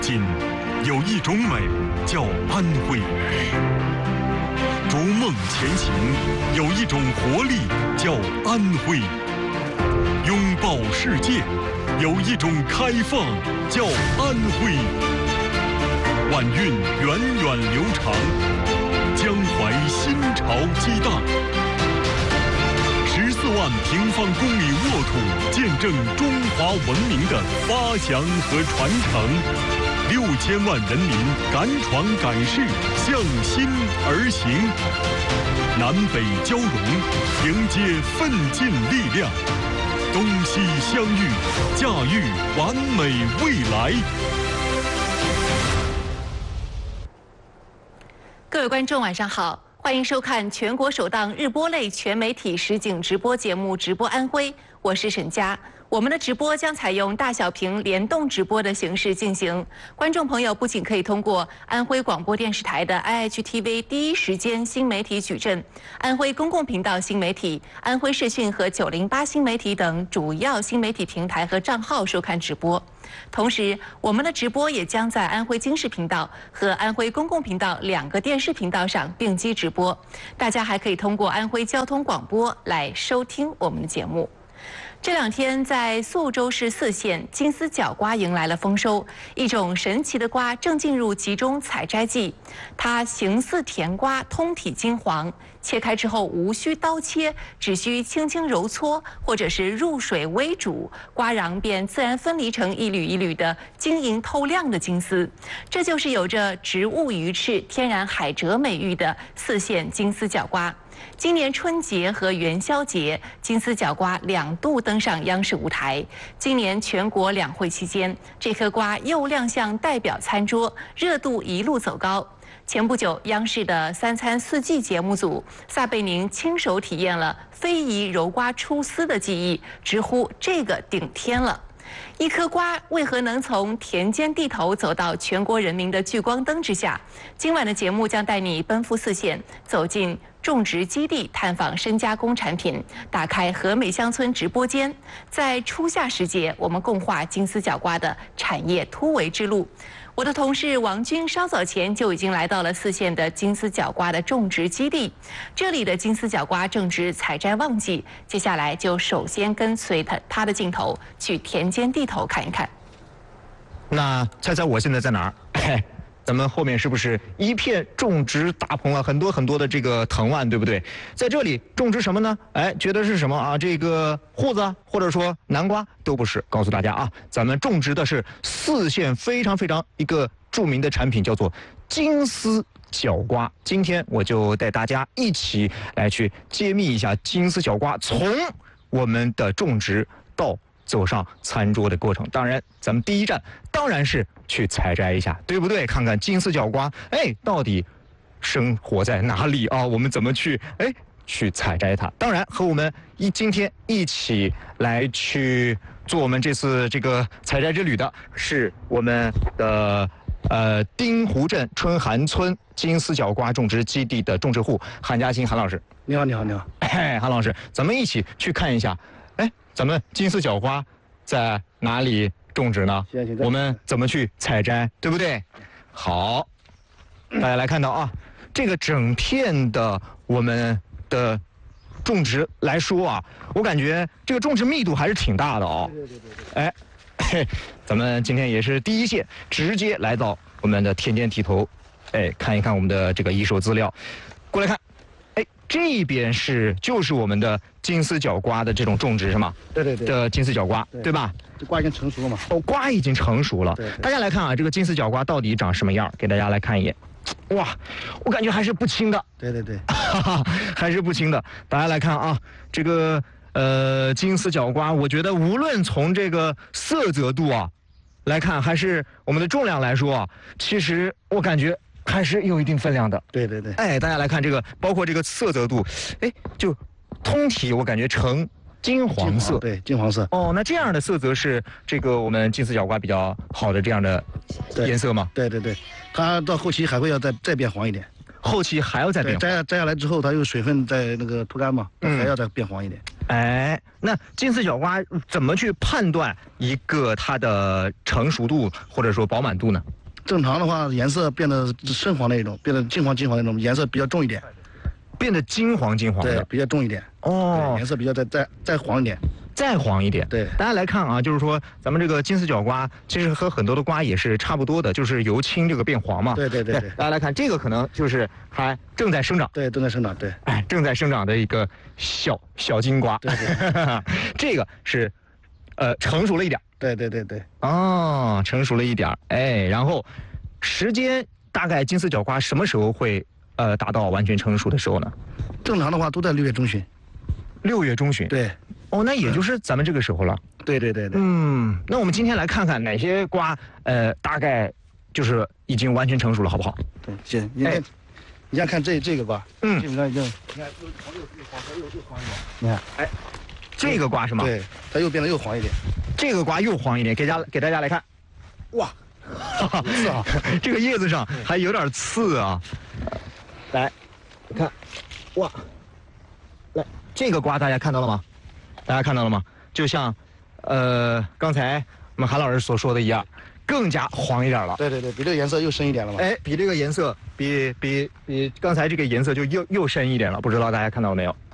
今，有一种美叫安徽；逐梦前行，有一种活力叫安徽；拥抱世界，有一种开放叫安徽。晚运源远流长，江淮新潮激荡。14万平方公里沃土，见证中华文明的发祥和传承。6000万人民敢闯敢试，向心而行。南北交融，迎接奋进力量。东西相遇，驾驭完美未来。 各位观众，晚上好，欢迎收看全国首档日播类全媒体实景直播节目《直播安徽》，我是沈佳。我们的直播将采用大小屏联动直播的形式进行，观众朋友不仅可以通过安徽广播电视台的 IHTV 第一时间新媒体矩阵、安徽公共频道新媒体、安徽视讯和908新媒体等主要新媒体平台和账号收看直播。同时，我们的直播也将在安徽经视频道和安徽公共频道2个电视频道上并机直播。大家还可以通过安徽交通广播来收听我们的节目。这2天，在宿州市泗县，金丝角瓜迎来了丰收。一种神奇的瓜正进入集中采摘季，它形似甜瓜，通体金黄。切开之后无需刀切，只需轻轻揉搓，或者是入水微煮，瓜瓤便自然分离成一缕一缕的晶莹透亮的金丝。这就是有着植物鱼翅、天然海蜇美誉的泗县金丝角瓜。今年春节和元宵节，金丝角瓜2度登上央视舞台。今年全国两会期间，这颗瓜又亮相代表餐桌，热度一路走高。前不久，央视的3餐4季节目组，撒贝宁亲手体验了非遗揉瓜出丝的技艺，直呼这个顶天了。一颗瓜为何能从田间地头走到全国人民的聚光灯之下？今晚的节目将带你奔赴泗县，走进种植基地，探访深加工产品，打开和美乡村直播间。在初夏时节，我们共话金丝角瓜的产业突围之路。我的同事王军稍早前就已经来到了泗县的金丝角瓜的种植基地，这里的金丝角瓜正值采摘旺季。接下来就首先跟随他的镜头去田间地头看一看。 那猜猜我现在在哪儿？咱们后面是不是一片种植大棚啊？很多很多的这个藤蔓，对不对？在这里种植什么呢？觉得是什么啊？这个瓠子或者说南瓜都不是。告诉大家啊，咱们种植的是泗县非常一个著名的产品，叫做金丝角瓜。今天我就带大家一起来去揭秘一下金丝角瓜从我们的种植到走上餐桌的过程。当然，咱们第一站当然是去采摘一下，对不对？看看金丝角瓜，到底生活在哪里啊？我们怎么去采摘它？当然，和我们今天一起来去做我们这次这个采摘之旅的是我们的丁湖镇春寒村金丝角瓜种植基地的种植户韩家新韩老师。 你好。 韩老师，咱们一起去看一下。咱们金丝角瓜在哪里种植呢？我们怎么去采摘，对不对？好，大家来看到啊，这个整片的我们的种植来说啊，我感觉这个种植密度还是挺大的哦。对，咱们今天也是第一线，直接来到我们的田间地头，看一看我们的这个一手资料，过来看。这边就是我们的金丝角瓜的这种种植是吗？ 对。 的金丝角瓜，对吧？ 这瓜已经成熟了嘛？ 瓜已经成熟了。 对。 大家来看啊，这个金丝角瓜到底长什么样？给大家来看一眼。哇，我感觉还是不轻的。 对。 还是不轻的。大家来看啊，这个金丝角瓜，我觉得无论从这个色泽度啊来看，还是我们的重量来说啊，其实我感觉还是有一定分量的。 对。 大家来看这个，包括这个色泽度，就通体我感觉呈金黄色。 对，金黄色。 哦，那这样的色泽是这个我们金丝角瓜比较好的这样的颜色吗？ 对，它到后期还会要再变黄一点。 后期还要再变黄？ 摘下来之后，它有水分在那个脱干嘛，还要再变黄一点。 那金丝角瓜怎么去判断一个它的成熟度或者说饱满度呢？ 正常的话颜色变得深黄那种，变得金黄那种，颜色比较重一点。 变得金黄的， 对，比较重一点。 哦， 颜色比较再黄一点。 再黄一点。 对， 大家来看啊，就是说咱们这个金丝角瓜，其实和很多的瓜也是差不多的，就是由青这个变黄嘛。 对。 大家来看，这个可能就是还正在生长。 对，正在生长。对， 哎，正在生长的一个小金瓜。 对。 这个是，成熟了一点。 对。 哦，成熟了一点。哎，然后，时间大概金丝角瓜什么时候会达到完全成熟的时候呢？ 正常的话都在6月中旬。 6月中旬。 对。 哦，那也就是咱们这个时候了。 对。 那我们今天来看看哪些瓜，大概就是已经完全成熟了，好不好？ 对，行。你看这个瓜，基本上已经，你看又黄又黄一点。你看，哎， 这个瓜是吗？ 对，它又变得又黄一点。 这个瓜又黄一点，给大家来看。哇， 刺啊！ 这个叶子上还有点刺啊。来，你看，哇，来，这个瓜大家看到了吗？就像，刚才我们韩老师所说的一样，更加黄一点了。 对，比这个颜色又深一点了嘛。 哎，比这个颜色，比刚才这个颜色就又深一点了，不知道大家看到了没有？